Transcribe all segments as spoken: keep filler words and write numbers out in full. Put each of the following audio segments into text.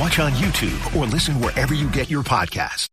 Watch on YouTube or listen wherever you get your podcasts.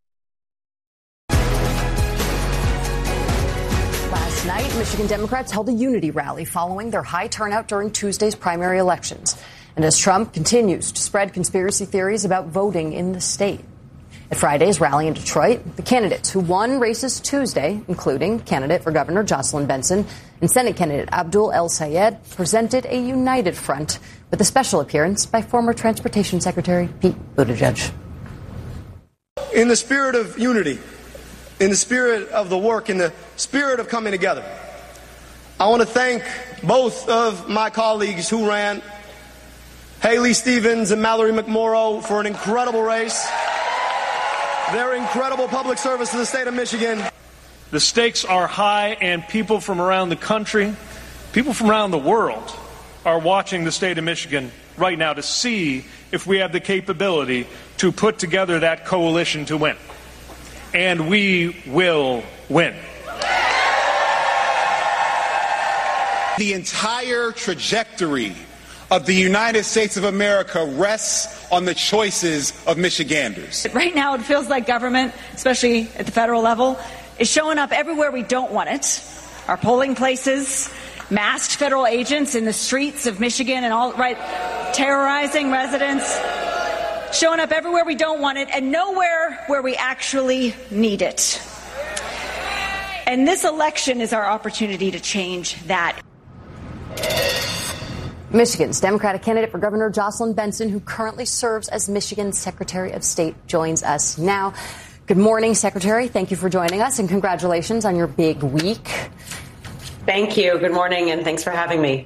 Last night, Michigan Democrats held a unity rally following their high turnout during Tuesday's primary elections. And as Trump continues to spread conspiracy theories about voting in the state. At Friday's rally in Detroit, the candidates who won races Tuesday, including candidate for Governor Jocelyn Benson and Senate candidate Abdul El-Sayed, presented a united front with a special appearance by former Transportation Secretary Pete Buttigieg. In the spirit of unity, in the spirit of the work, in the spirit of coming together, I want to thank both of my colleagues who ran, Haley Stevens and Mallory McMorrow, for an incredible race. Their incredible public service to the state of Michigan. The stakes are high, and people from around the country, people from around the world, are watching the state of Michigan right now to see if we have the capability to put together that coalition to win. And we will win. The entire trajectory of the United States of America rests on the choices of Michiganders. Right now, it feels like government, especially at the federal level, is showing up everywhere we don't want it. Our polling places, masked federal agents in the streets of Michigan and all, right, terrorizing residents, showing up everywhere we don't want it and nowhere where we actually need it. And this election is our opportunity to change that. Michigan's Democratic candidate for Governor Jocelyn Benson, who currently serves as Michigan's Secretary of State, joins us now. Good morning, Secretary. Thank you for joining us, and congratulations on your big week. Thank you. Good morning, and thanks for having me.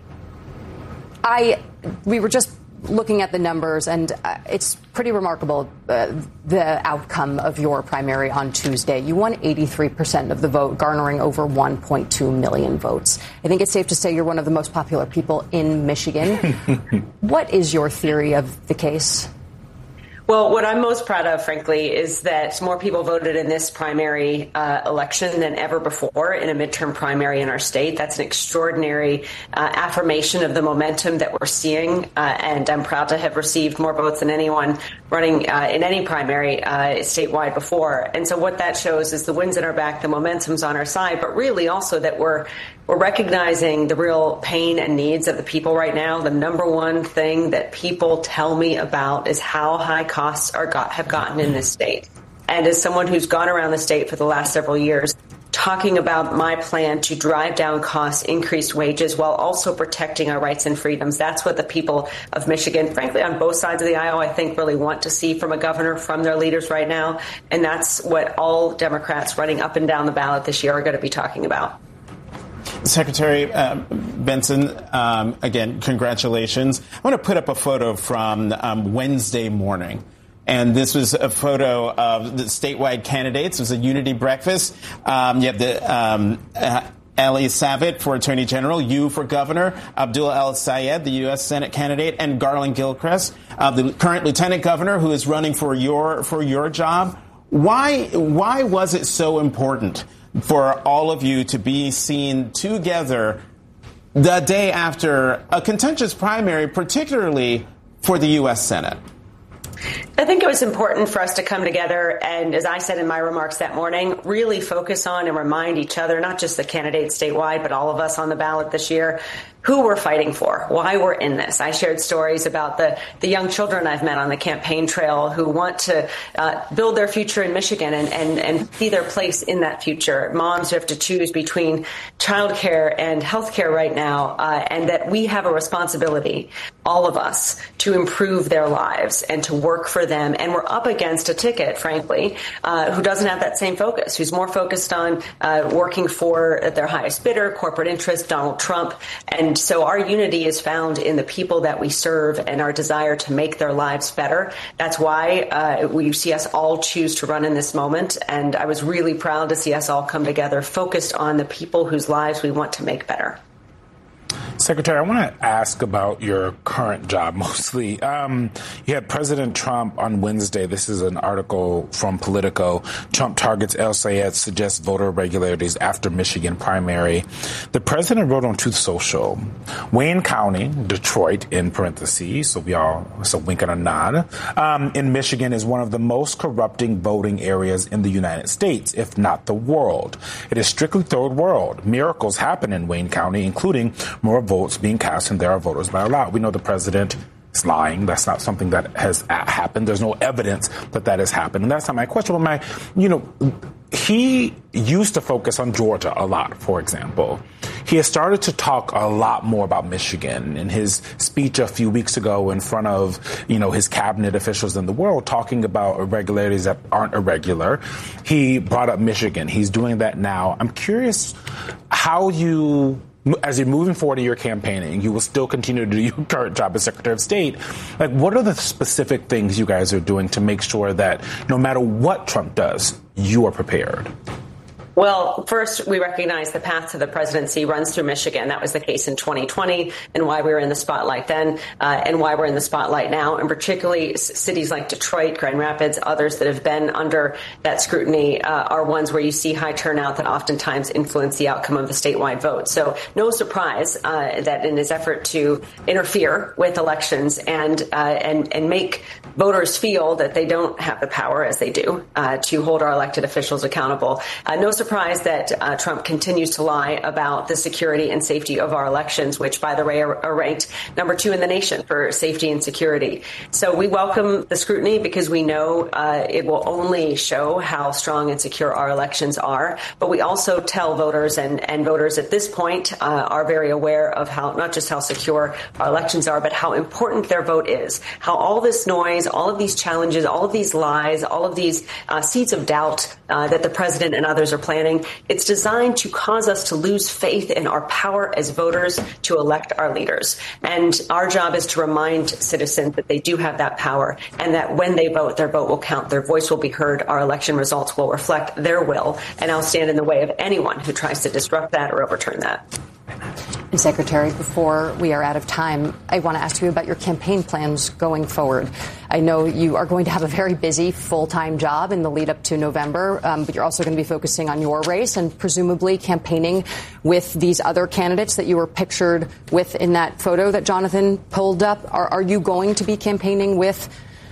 I we were just looking at the numbers, and uh, it's pretty remarkable, uh, the outcome of your primary on Tuesday. You won eighty-three percent of the vote, garnering over one point two million votes. I think it's safe to say you're one of the most popular people in Michigan. What is your theory of the case? Well, what I'm most proud of, frankly, is that more people voted in this primary uh, election than ever before in a midterm primary in our state. That's an extraordinary uh, affirmation of the momentum that we're seeing. Uh, and I'm proud to have received more votes than anyone running uh, in any primary uh, statewide before. And so what that shows is the wind's in our back, the momentum's on our side, but really also that we're We're recognizing the real pain and needs of the people right now. The number one thing that people tell me about is how high costs are got, have gotten in this state. And as someone who's gone around the state for the last several years, talking about my plan to drive down costs, increase wages, while also protecting our rights and freedoms, that's what the people of Michigan, frankly, on both sides of the aisle, I think really want to see from a governor, from their leaders right now. And that's what all Democrats running up and down the ballot this year are going to be talking about. Secretary uh, Benson, um, again, congratulations. I want to put up a photo from um, Wednesday morning. And this was a photo of the statewide candidates. It was a unity breakfast. Um, you have the um, uh, Ali Savit for Attorney General, you for Governor, Abdul El-Sayed, the U S Senate candidate, and Garland Gilchrist, uh, the current Lieutenant Governor who is running for your for your job. Why why was it so important for all of you to be seen together the day after a contentious primary, particularly for the U S Senate? I think it was important for us to come together and, as I said in my remarks that morning, really focus on and remind each other, not just the candidates statewide, but all of us on the ballot this year, who we're fighting for, why we're in this. I shared stories about the, the young children I've met on the campaign trail who want to uh, build their future in Michigan and, and, and see their place in that future. Moms who have to choose between childcare and healthcare right now, uh, and that we have a responsibility, all of us, to improve their lives and to work for them. And we're up against a ticket, frankly, uh, who doesn't have that same focus, who's more focused on uh, working for their highest bidder, corporate interest, Donald Trump. And so our unity is found in the people that we serve and our desire to make their lives better. That's why uh, we see us all choose to run in this moment. And I was really proud to see us all come together, focused on the people whose lives we want to make better. Secretary, I want to ask about your current job mostly. Um, you had President Trump on Wednesday. This is an article from Politico. Trump targets El Sayed, suggests voter irregularities after Michigan primary. The president wrote on Truth Social, Wayne County, Detroit in parentheses, so we all, it's a wink and a nod, um, in Michigan is one of the most corrupting voting areas in the United States, if not the world. It is strictly third world. Miracles happen in Wayne County, including more votes being cast and there are voters by a lot. We know the president is lying. That's not something that has happened. There's no evidence that that has happened. And that's not my question. But my, you know, he used to focus on Georgia a lot, for example. He has started to talk a lot more about Michigan. In his speech a few weeks ago in front of, you know, his cabinet officials in the world, talking about irregularities that aren't irregular, he brought up Michigan. He's doing that now. I'm curious how you, as you're moving forward in your campaigning, you will still continue to do your current job as Secretary of State. Like, what are the specific things you guys are doing to make sure that no matter what Trump does, you are prepared? Well, first, we recognize the path to the presidency runs through Michigan. That was the case in twenty twenty and why we were in the spotlight then uh, and why we're in the spotlight now. And particularly cities like Detroit, Grand Rapids, others that have been under that scrutiny uh, are ones where you see high turnout that oftentimes influence the outcome of the statewide vote. So no surprise uh, that in his effort to interfere with elections and uh, and, and make voters feel that they don't have the power, as they do, uh, to hold our elected officials accountable. Uh, no surprise that uh, Trump continues to lie about the security and safety of our elections, which, by the way, are, are ranked number two in the nation for safety and security. So we welcome the scrutiny because we know uh, it will only show how strong and secure our elections are. But we also tell voters, and, and voters at this point uh, are very aware of how, not just how secure our elections are, but how important their vote is, how all this noise, all of these challenges, all of these lies, all of these uh, seeds of doubt uh, that the president and others are planning, it's designed to cause us to lose faith in our power as voters to elect our leaders. And our job is to remind citizens that they do have that power and that when they vote, their vote will count, their voice will be heard, our election results will reflect their will, and I'll stand in the way of anyone who tries to disrupt that or overturn that. And Secretary, before we are out of time, I want to ask you about your campaign plans going forward. I know you are going to have a very busy full-time job in the lead up to November, um, but you're also going to be focusing on your race and presumably campaigning with these other candidates that you were pictured with in that photo that Jonathan pulled up. Are, are you going to be campaigning with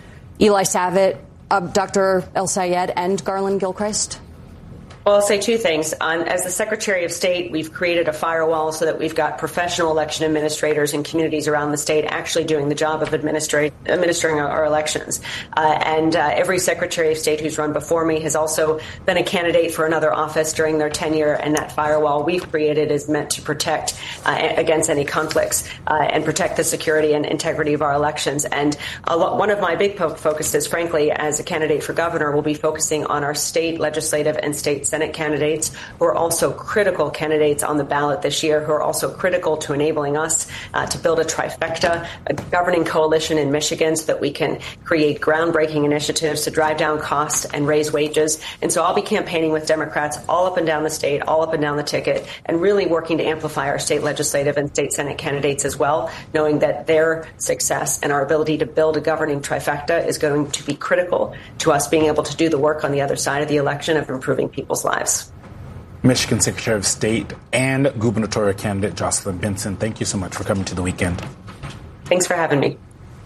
Eli Savit, uh, Doctor El Sayed, and Garland Gilchrist? Well, I'll say two things. On, as the Secretary of State, we've created a firewall so that we've got professional election administrators in communities around the state actually doing the job of administra- administering our, our elections. Uh, and uh, every Secretary of State who's run before me has also been a candidate for another office during their tenure, and that firewall we've created is meant to protect uh, against any conflicts uh, and protect the security and integrity of our elections. And a lot, one of my big po- focuses, frankly, as a candidate for governor, will be focusing on our state legislative and state Senate candidates who are also critical candidates on the ballot this year, who are also critical to enabling us uh, to build a trifecta, a governing coalition in Michigan so that we can create groundbreaking initiatives to drive down costs and raise wages. And so I'll be campaigning with Democrats all up and down the state, all up and down the ticket, and really working to amplify our state legislative and state Senate candidates as well, knowing that their success and our ability to build a governing trifecta is going to be critical to us being able to do the work on the other side of the election of improving people's lives. Michigan Secretary of State and gubernatorial candidate Jocelyn Benson, thank you so much for coming to the weekend. Thanks for having me.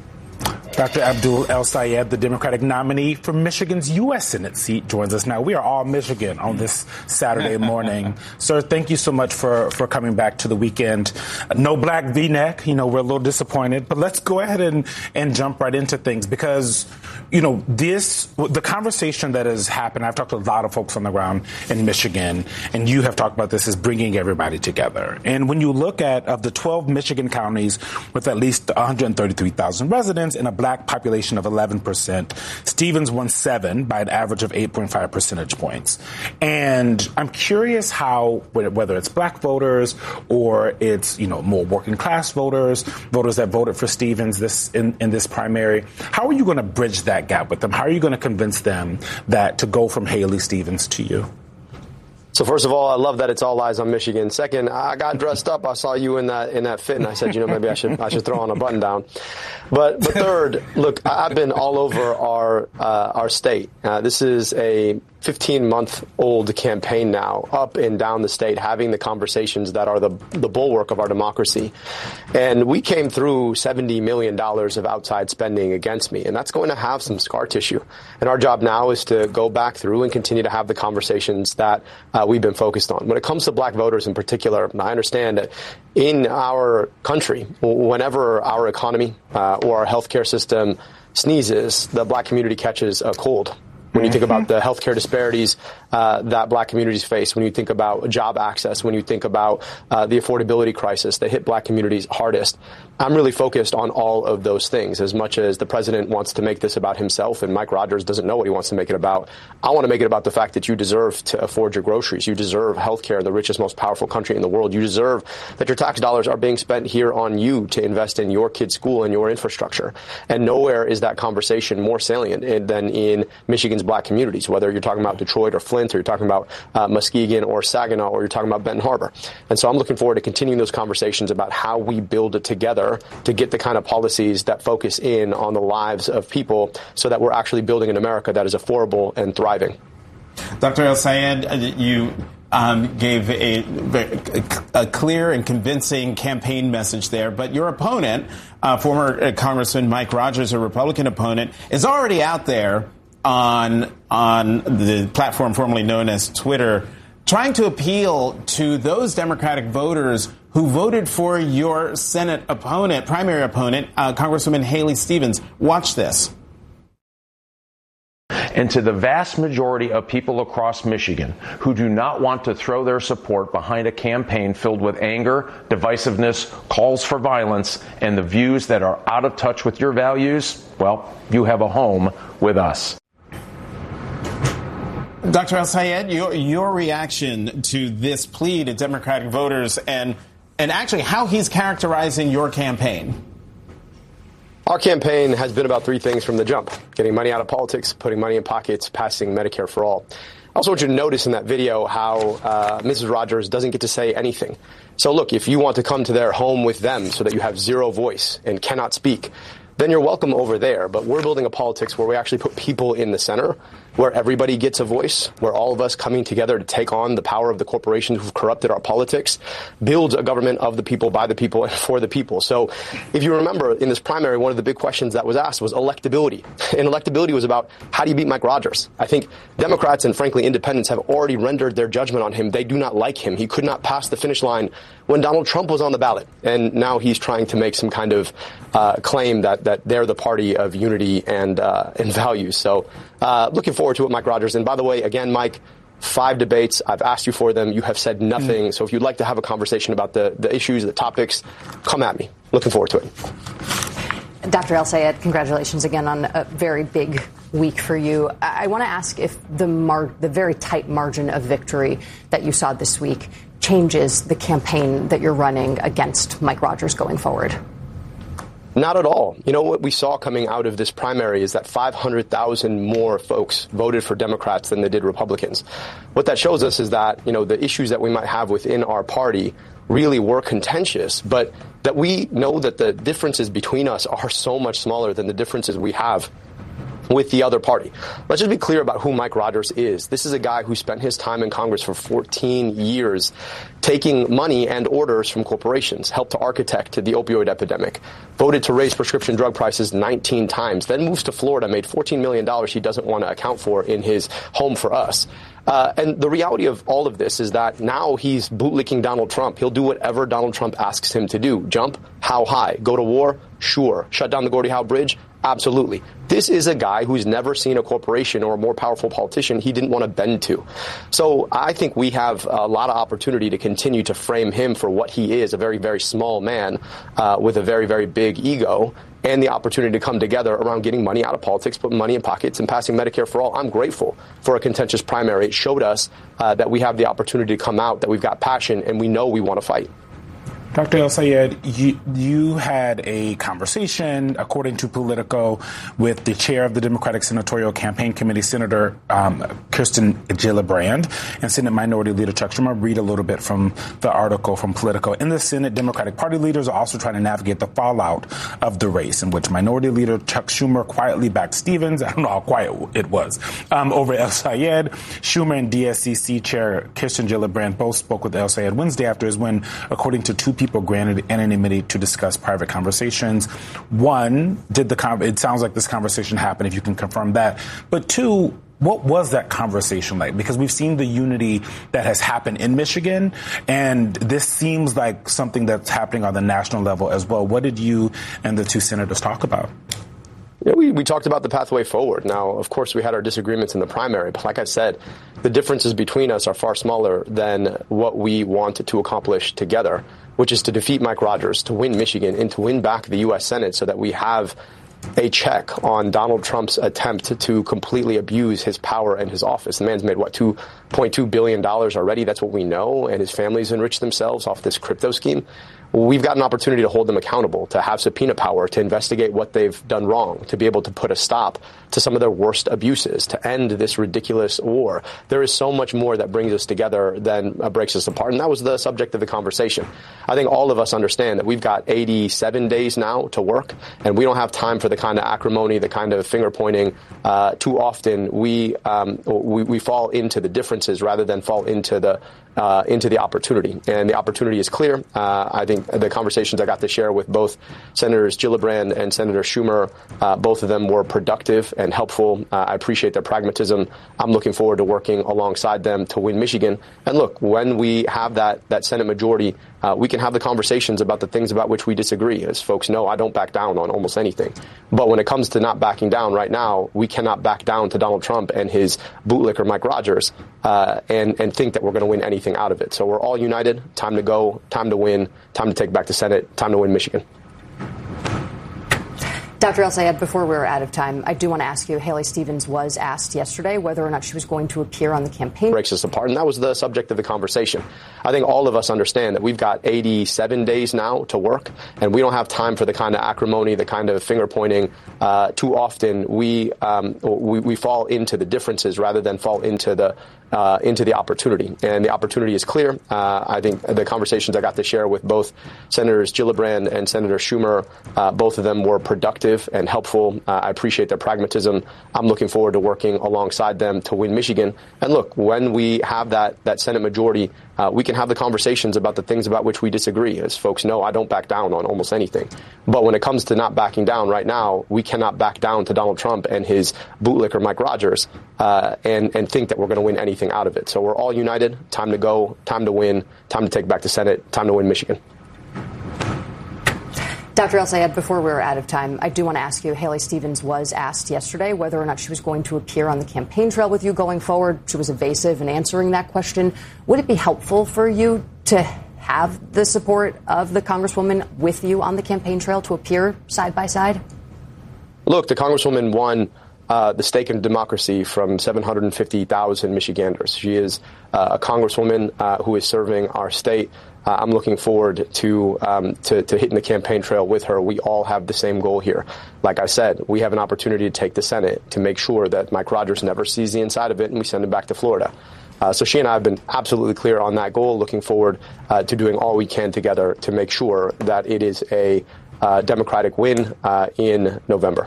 Doctor Abdul El Sayed, the Democratic nominee for Michigan's U S Senate seat, joins us now. We are all Michigan on this Saturday morning. Sir, thank you so much for, for coming back to the weekend. No black V-neck. You know, we're a little disappointed, but let's go ahead and, and jump right into things because, you know, this, the conversation that has happened, I've talked to a lot of folks on the ground in Michigan, and you have talked about this, is bringing everybody together. And when you look at, of the twelve Michigan counties with at least one hundred thirty-three thousand residents and a black population of eleven percent, Stevens won seven by an average of eight point five percentage points. And I'm curious how, whether it's black voters or it's, you know, more working class voters, voters that voted for Stevens this in, in this primary, how are you going to bridge that gap with them? How are you going to convince them that to go from Haley Stevens to you? So first of all, I love that it's all eyes on Michigan. Second, I got dressed up. I saw you in that in that fit, and I said, you know, maybe I should I should throw on a button down. But but third, look, I've been all over our uh, our state. Uh, this is a fifteen-month-old campaign now, up and down the state, having the conversations that are the the bulwark of our democracy. And we came through seventy million dollars of outside spending against me, and that's going to have some scar tissue. And our job now is to go back through and continue to have the conversations that uh, we've been focused on. When it comes to black voters in particular, I understand that in our country, whenever our economy uh, or our healthcare system sneezes, the black community catches a cold. When you think about the healthcare disparities uh, that black communities face, when you think about job access, when you think about uh, the affordability crisis that hit black communities hardest, I'm really focused on all of those things. As much as the president wants to make this about himself and Mike Rogers doesn't know what he wants to make it about, I want to make it about the fact that you deserve to afford your groceries. You deserve healthcare in the richest, most powerful country in the world. You deserve that your tax dollars are being spent here on you to invest in your kids' school and your infrastructure. And nowhere is that conversation more salient than in Michigan's black communities, whether you're talking about Detroit or Flint, or you're talking about uh, Muskegon or Saginaw, or you're talking about Benton Harbor. And so I'm looking forward to continuing those conversations about how we build it together to get the kind of policies that focus in on the lives of people so that we're actually building an America that is affordable and thriving. Doctor El-Sayed, you um, gave a, a clear and convincing campaign message there, but your opponent, uh, former uh, Congressman Mike Rogers, a Republican opponent, is already out there on on the platform formerly known as Twitter, trying to appeal to those Democratic voters who voted for your Senate opponent, primary opponent, uh, Congresswoman Haley Stevens. Watch this. And to the vast majority of people across Michigan who do not want to throw their support behind a campaign filled with anger, divisiveness, calls for violence, and the views that are out of touch with your values, well, you have a home with us. Doctor El-Sayed, your, your reaction to this plea to Democratic voters and and actually how he's characterizing your campaign. Our campaign has been about three things from the jump: getting money out of politics, putting money in pockets, passing Medicare for all. I also want you to notice in that video how uh, Missus Rogers doesn't get to say anything. So look, if you want to come to their home with them so that you have zero voice and cannot speak, then you're welcome over there. But we're building a politics where we actually put people in the center, where everybody gets a voice, where all of us coming together to take on the power of the corporations who've corrupted our politics builds a government of the people, by the people, and for the people. So if you remember, in this primary, one of the big questions that was asked was electability. And electability was about, how do you beat Mike Rogers? I think Democrats and, frankly, independents have already rendered their judgment on him. They do not like him. He could not pass the finish line when Donald Trump was on the ballot. And now he's trying to make some kind of uh, claim that, that they're the party of unity and, uh, and values. So uh, looking forward to it, Mike Rogers. And by the way, again, Mike, five debates. I've asked you for them. You have said nothing. Mm. So if you'd like to have a conversation about the, the issues, the topics, come at me. Looking forward to it. Doctor El-Sayed, congratulations again on a very big week for you. I, I want to ask if the mar- the very tight margin of victory that you saw this week changes the campaign that you're running against Mike Rogers going forward. Not at all. You know, what we saw coming out of this primary is that five hundred thousand more folks voted for Democrats than they did Republicans. What that shows us is that, you know, the issues that we might have within our party really were contentious, but that we know that the differences between us are so much smaller than the differences we have with the other party. Let's just be clear about who Mike Rogers is. This is a guy who spent his time in Congress for fourteen years taking money and orders from corporations, helped to architect the opioid epidemic, voted to raise prescription drug prices nineteen times, then moves to Florida, made fourteen million dollars he doesn't want to account for in his home for us. Uh, and the reality of all of this is that now he's bootlicking Donald Trump. He'll do whatever Donald Trump asks him to do. Jump? How high? Go to war? Sure. Shut down the Gordie Howe Bridge? Absolutely. This is a guy who's never seen a corporation or a more powerful politician he didn't want to bend to. So I think we have a lot of opportunity to continue to frame him for what he is, a very, very small man uh, with a very, very big ego, and the opportunity to come together around getting money out of politics, putting money in pockets, and passing Medicare for all. I'm grateful for a contentious primary. It showed us uh, that we have the opportunity to come out, that we've got passion, and we know we want to fight. Doctor El-Sayed, you, you had a conversation, according to Politico, with the chair of the Democratic Senatorial Campaign Committee, Senator um, Kirsten Gillibrand, and Senate Minority Leader Chuck Schumer. Read a little bit from the article from Politico. In the Senate, Democratic Party leaders are also trying to navigate the fallout of the race, in which Minority Leader Chuck Schumer quietly backed Stevens. I don't know how quiet it was. Um, over El-Sayed, Schumer and D S C C Chair Kirsten Gillibrand both spoke with El-Sayed Wednesday after his win, according to two people granted anonymity to discuss private conversations. One, did the con- it sounds like this conversation happened, if you can confirm that. But two, what was that conversation like? Because we've seen the unity that has happened in Michigan, and this seems like something that's happening on the national level as well. What did you and the two senators talk about? Yeah, we, we talked about the pathway forward. Now, of course, we had our disagreements in the primary, but like I said, the differences between us are far smaller than what we wanted to accomplish together, which is to defeat Mike Rogers, to win Michigan, and to win back the U S Senate so that we have a check on Donald Trump's attempt to completely abuse his power and his office. The man's made, what, two point two billion dollars already? That's what we know. And his family's enriched themselves off this crypto scheme. We've got an opportunity to hold them accountable, to have subpoena power, to investigate what they've done wrong, to be able to put a stop to some of their worst abuses, to end this ridiculous war. There is so much more that brings us together than uh, breaks us apart. And that was the subject of the conversation. I think all of us understand that we've got eighty-seven days now to work, and we don't have time for the kind of acrimony, the kind of finger pointing. Uh, too often we, um, we we fall into the differences rather than fall into the Uh, into the opportunity. And the opportunity is clear. Uh, I think the conversations I got to share with both Senators Gillibrand and Senator Schumer, uh, both of them were productive and helpful. Uh, I appreciate their pragmatism. I'm looking forward to working alongside them to win Michigan. And look, when we have that, that Senate majority, uh, we can have the conversations about the things about which we disagree. As folks know, I don't back down on almost anything. But when it comes to not backing down right now, we cannot back down to Donald Trump and his bootlicker Mike Rogers uh, and, and think that we're going to win anything out of it. So we're all united. Time to go. Time to win. Time to take back the Senate. Time to win Michigan. Doctor El-Sayed, before we're out of time, I do want to ask you, Haley Stevens was asked yesterday whether or not she was going to appear on the campaign. Breaks us apart, and that was the subject of the conversation. I think all of us understand that we've got eighty-seven days now to work, and we don't have time for the kind of acrimony, the kind of finger pointing. Uh, too often we, um, we we fall into the differences rather than fall into the Uh, into the opportunity. And the opportunity is clear. Uh, I think the conversations I got to share with both Senators Gillibrand and Senator Schumer, uh, both of them were productive and helpful. Uh, I appreciate their pragmatism. I'm looking forward to working alongside them to win Michigan. And look, when we have that, that Senate majority, uh, we can have the conversations about the things about which we disagree. As folks know, I don't back down on almost anything. But when it comes to not backing down right now, we cannot back down to Donald Trump and his bootlicker Mike Rogers uh, and, and think that we're going to win anything out of it. So we're all united. Time to go. Time to win. Time to take back the Senate. Time to win Michigan. Doctor El-Sayed, before we're out of time, I do want to ask you, Haley Stevens was asked yesterday whether or not she was going to appear on the campaign trail with you going forward. She was evasive in answering that question. Would it be helpful for you to have the support of the Congresswoman with you on the campaign trail to appear side by side? Look, the Congresswoman won Uh, the stake in democracy from seven hundred fifty thousand Michiganders. She is uh, a congresswoman uh, who is serving our state. Uh, I'm looking forward to, um, to to hitting the campaign trail with her. We all have the same goal here. Like I said, we have an opportunity to take the Senate, to make sure that Mike Rogers never sees the inside of it, and we send him back to Florida. Uh, so she and I have been absolutely clear on that goal, looking forward uh, to doing all we can together to make sure that it is a uh, Democratic win uh, in November.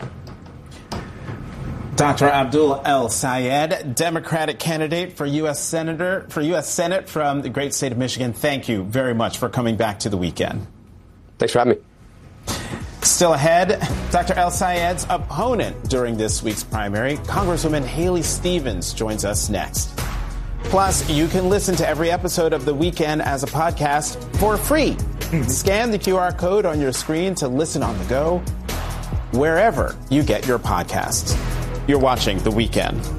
Doctor Abdul El-Sayed, Democratic candidate for U S Senator for U S Senate from the great state of Michigan. Thank you very much for coming back to the weekend. Thanks for having me. Still ahead, Doctor El-Sayed's opponent during this week's primary, Congresswoman Haley Stevens, joins us next. Plus, you can listen to every episode of The Weekend as a podcast for free. Scan the Q R code on your screen to listen on the go, wherever you get your podcasts. You're watching The Weekend.